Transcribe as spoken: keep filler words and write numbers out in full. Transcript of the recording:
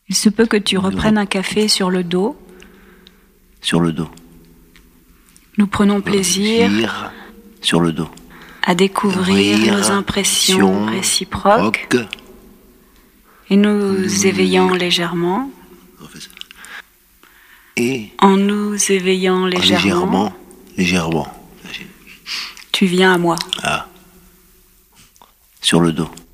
Il se peut que tu reprennes un café sur le dos. Sur le dos. Nous prenons plaisir Gire sur le dos. à découvrir Ouvrir nos impressions réciproques et nous éveillant légèrement. Et En nous éveillant légèrement, légèrement, légèrement. tu viens à moi. Ah. Sur le dos.